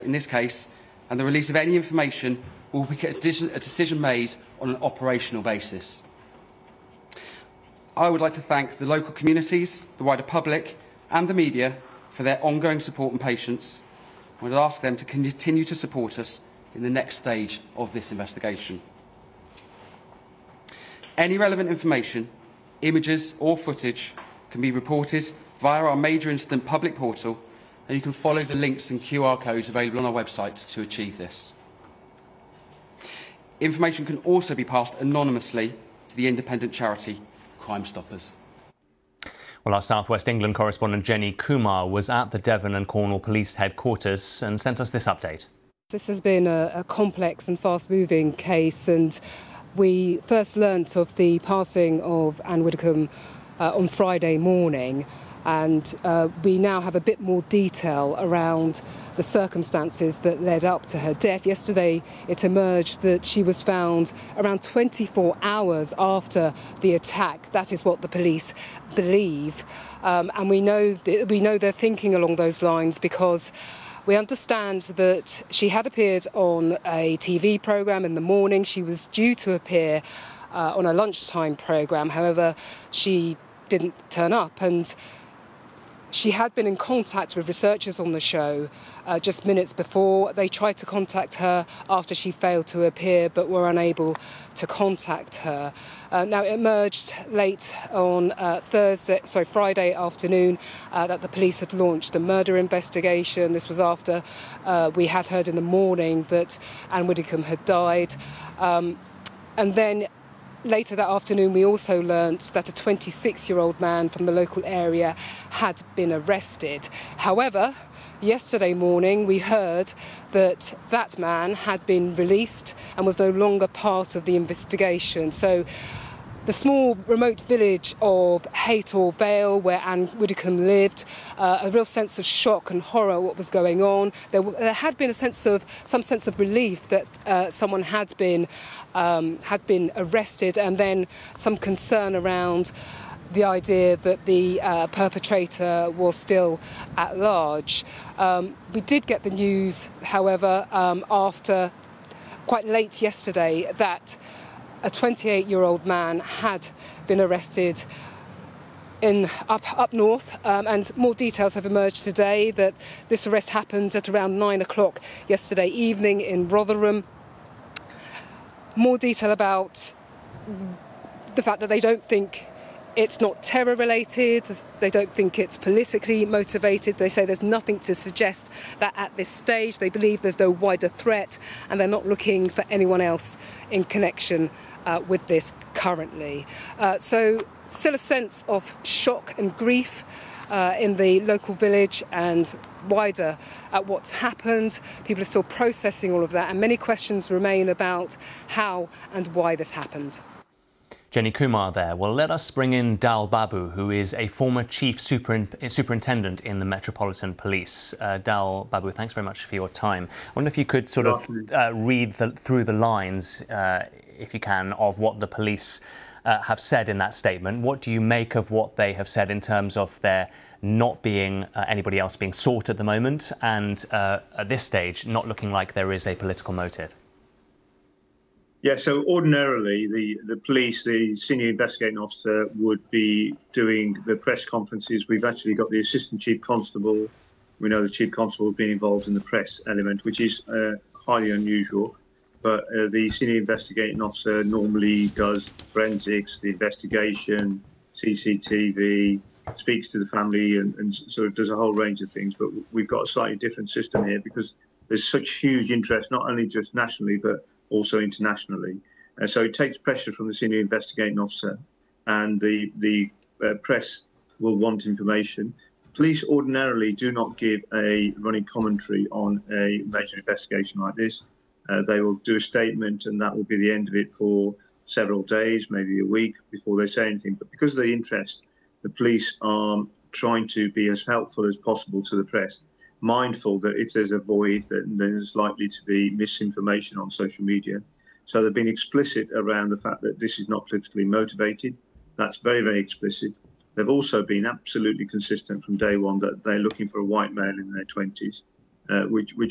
in this case, and the release of any information will be a decision made on an operational basis. I would like to thank the local communities, the wider public and the media for their ongoing support and patience. I would ask them to continue to support us in the next stage of this investigation. Any relevant information, images or footage can be reported via our Major Incident public portal, and you can follow the links and QR codes available on our website to achieve this. Information can also be passed anonymously to the independent charity Crime Stoppers. Well, our South West England correspondent Jenny Kumar was at the Devon and Cornwall Police headquarters and sent us this update. This has been a complex and fast-moving case, and we first learnt of the passing of Anne Widdecombe on Friday morning, and we now have a bit more detail around the circumstances that led up to her death. Yesterday it emerged that she was found around 24 hours after the attack. That is what the police believe, and we know they're thinking along those lines because we understand that she had appeared on a TV programme in the morning. She was due to appear on a lunchtime programme. However, she didn't turn up, and she had been in contact with researchers on the show just minutes before. They tried to contact her after she failed to appear, but were unable to contact her. Now, it emerged late on Friday afternoon that the police had launched a murder investigation. This was after we had heard in the morning that Anne Widdecombe had died. And then later that afternoon, we also learnt that a 26-year-old man from the local area had been arrested. However, yesterday morning, we heard that that man had been released and was no longer part of the investigation. So the small remote village of Haytor Vale, where Anne Widdecombe lived, a real sense of shock and horror at what was going on. There had been some sense of relief that someone had been arrested, and then some concern around the idea that the perpetrator was still at large. We did get the news, however, after quite late yesterday that a 28-year-old man had been arrested up north, and more details have emerged today that this arrest happened at around 9 o'clock yesterday evening in Rotherham. More detail about the fact that they don't think it's not terror-related, they don't think it's politically motivated. They say there's nothing to suggest that at this stage. They believe there's no wider threat, and they're not looking for anyone else in connection with this currently. So still a sense of shock and grief in the local village and wider at what's happened. People are still processing all of that, and many questions remain about how and why this happened. Jenny Kumar there. Well, let us bring in Dal Babu, who is a former chief superintendent in the Metropolitan Police. Dal Babu, thanks very much for your time. I wonder if you could sort of read through the lines, if you can, of what the police have said in that statement. What do you make of what they have said in terms of there not being anybody else being sought at the moment, and at this stage not looking like there is a political motive? Yeah, so ordinarily the police, the senior investigating officer, would be doing the press conferences. We've actually got the assistant chief constable. We know the chief constable has been involved in the press element, which is highly unusual. But the senior investigating officer normally does forensics, the investigation, CCTV, speaks to the family, and sort of does a whole range of things. But we've got a slightly different system here because there's such huge interest, not only just nationally, but also internationally. So it takes pressure from the senior investigating officer, and the press will want information. Police ordinarily do not give a running commentary on a major investigation like this. They will do a statement, and that will be the end of it for several days, maybe a week, before they say anything. But because of the interest, the police are trying to be as helpful as possible to the press, mindful that if there's a void, then there's likely to be misinformation on social media. So they've been explicit around the fact that this is not politically motivated. That's very, very explicit. They've also been absolutely consistent from day one that they're looking for a white male in their 20s, which